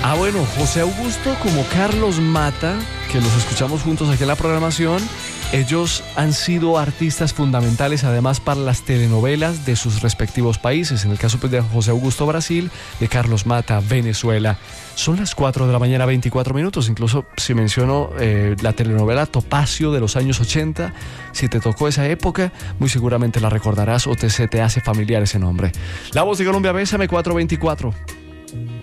Bueno, José Augusto como Carlos Mata, que los escuchamos juntos aquí en la programación, ellos han sido artistas fundamentales además para las telenovelas de sus respectivos países. En el caso pues, de José Augusto, Brasil, de Carlos Mata, Venezuela. Son las 4 de la mañana, 24 minutos. Incluso si menciono la telenovela Topacio de los años 80, si te tocó esa época, muy seguramente la recordarás o se te hace familiar ese nombre. La Voz de Colombia, Bésame 424.